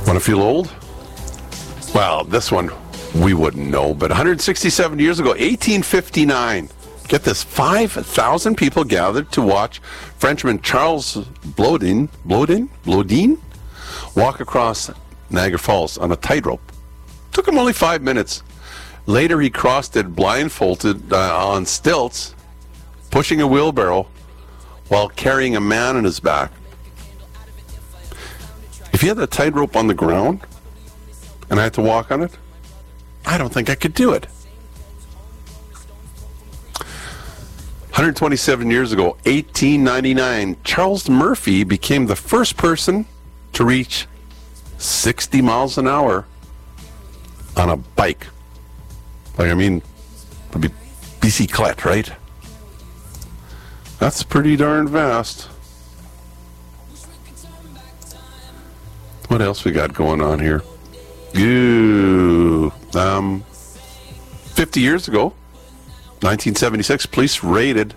Want to feel old? Well, this one we wouldn't know, but 167 years ago, 1859, get this, 5,000 people gathered to watch Frenchman Charles Blodin walk across Niagara Falls on a tightrope. Took him only 5 minutes. Later, he crossed it blindfolded on stilts, pushing a wheelbarrow while carrying a man on his back. If you had a tightrope on the ground and I had to walk on it, I don't think I could do it. 127 years ago, 1899, Charles Murphy became the first person to reach 60 miles an hour on a bike. It'd be bicyclette, right? That's pretty darn fast. What else we got going on here? 50 years ago, 1976, police raided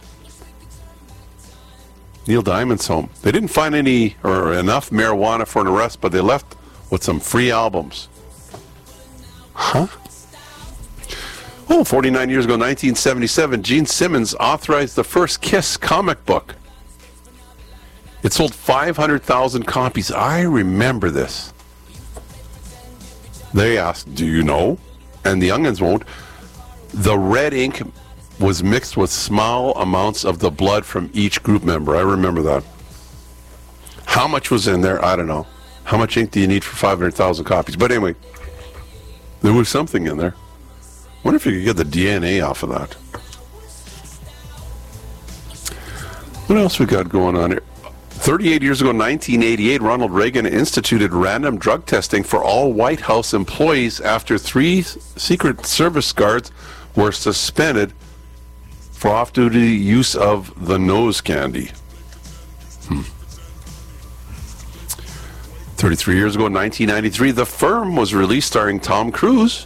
Neil Diamond's home. They didn't find any or enough marijuana for an arrest, but they left with some free albums. Huh? 49 years ago, 1977, Gene Simmons authorized the first Kiss comic book. It sold 500,000 copies. I remember this. They asked, do you know? And the youngins won't. The red ink was mixed with small amounts of the blood from each group member. I remember that. How much was in there? I don't know. How much ink do you need for 500,000 copies? But anyway, there was something in there. I wonder if you could get the DNA off of that. What else we got going on here? 38 years ago, 1988, Ronald Reagan instituted random drug testing for all White House employees after 3 Secret Service guards were suspended for off-duty use of the nose candy. 33 years ago, 1993, The Firm was released starring Tom Cruise.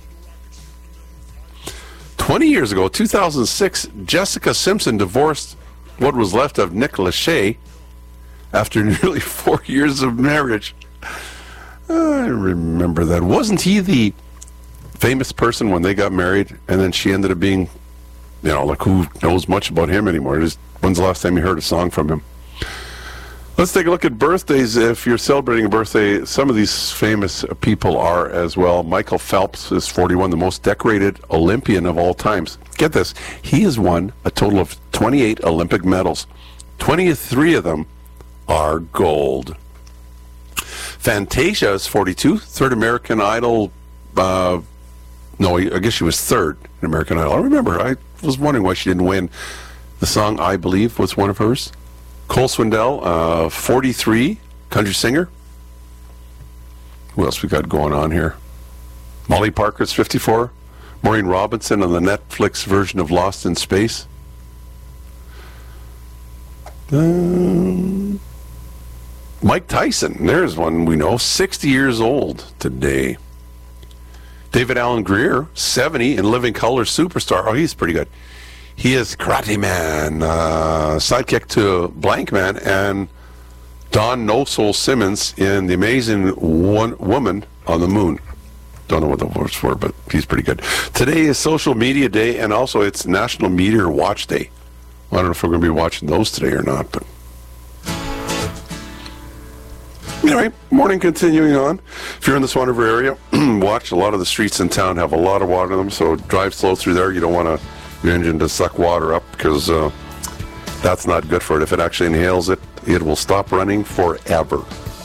20 years ago, 2006, Jessica Simpson divorced what was left of Nick Lachey after nearly 4 years of marriage. I remember that. Wasn't he the famous person when they got married, and then she ended up being, who knows much about him anymore? When's the last time you heard a song from him? Let's take a look at birthdays. If you're celebrating a birthday, some of these famous people are as well. Michael Phelps is 41, the most decorated Olympian of all times. Get this, he has won a total of 28 Olympic medals. 23 of them are gold. Fantasia is 42, third American Idol. I guess she was third in American Idol. I remember, I was wondering why she didn't win. The song I Believe was one of hers. Cole Swindell, 43, country singer. Who else we got going on here? Molly Parker's 54. Maureen Robinson on the Netflix version of Lost in Space. Mike Tyson, there's one we know, 60 years old today. David Alan Grier, 70, and Living Color superstar. Oh, he's pretty good. He is Karate Man, sidekick to Blank Man, and Don No Soul Simmons in The Amazing Woman on the Moon. Don't know what the words for, but he's pretty good. Today is Social Media Day, and also it's National Meteor Watch Day. I don't know if we're going to be watching those today or not, but anyway, morning continuing on. If you're in the Swan River area, watch. A lot of the streets in town have a lot of water in them, so drive slow through there. You don't want your engine to suck water up, because that's not good for it. If it actually inhales it, it will stop running forever.